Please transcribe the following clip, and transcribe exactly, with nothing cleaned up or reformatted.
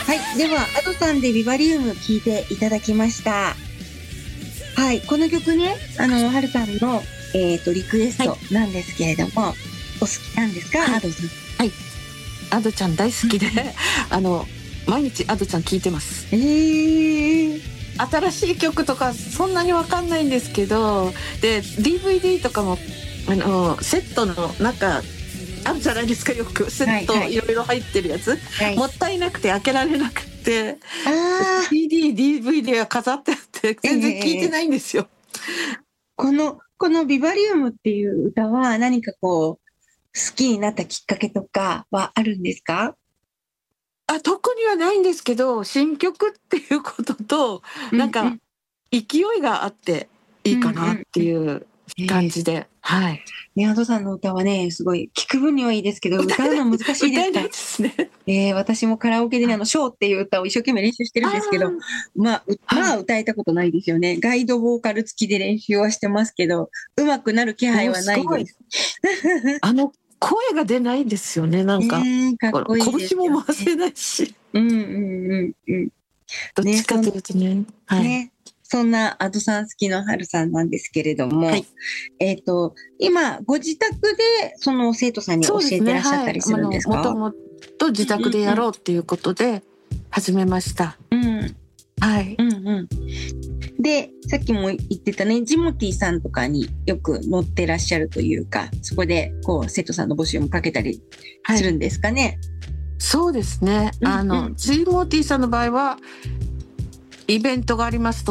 はい、ではアドさんでビバリウム聴いていただきました。はい、この曲ね、あのはるさんの、えー、とリクエストなんですけれども、はい、お好きなんですか、 はい、 アドさん。 はい、アドちゃん大好きであの毎日アドちゃん聴いてます。 えー、 新しい曲とかそんなに分かんないんですけど、で ディーブイディー とかもあのセットの中あるじゃないですか、よくセットいろいろ入ってるやつ、はいはい、もったいなくて開けられなくて、 あシーディー、ディーブイディー が飾ってあって全然聴いてないんですよ、 えー、このこのビバリウムっていう歌は何かこう好きになったきっかけとかはあるんですか？ あ、特にはないんですけど、新曲っていうことと、うんうん、なんか勢いがあっていいかなっていう感じで、うんうん、えー、はい。 ね、アドさんの歌はね、すごい聞く分にはいいですけど、歌うの難しいですから。 ですね。 えー、私もカラオケでね、あの、ショーっていう歌を一生懸命練習してるんですけど、まあ、まあ、歌えたことないですよね。はい、ガイドボーカル付きで練習はしてますけど、上手くなる気配はないです。 あの、声が出ないんですよね、なんか。 えー、かっこいいですよね。 拳も回せないし。 うんうんうんうん。 どっちかというとね。はい。 ね、そんなアドさん好きのはるさんなんですけれども、はい、えっと、今、ご自宅でその生徒さんに教えてらっしゃったりするんですか？ もともと自宅でやろうっていうことで始めました。 うん。はい。うんうん。で、さっきも言ってたね、ジモティーさんとかによく載ってらっしゃるというか、そこでこう生徒さんの募集もかけたりするんですかね？はい、 そうですね。あの、うんうん、ジモティーさんの場合はイベントがありますと